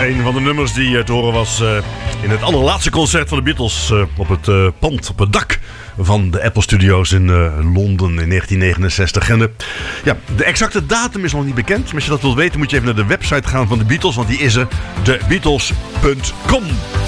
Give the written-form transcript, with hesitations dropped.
Een van de nummers die te horen was in het allerlaatste concert van de Beatles op het pand, op het dak van de Apple Studios in Londen in 1969. En de exacte datum is nog niet bekend. Maar als je dat wilt weten moet je even naar de website gaan van de Beatles, want die is er, thebeatles.com.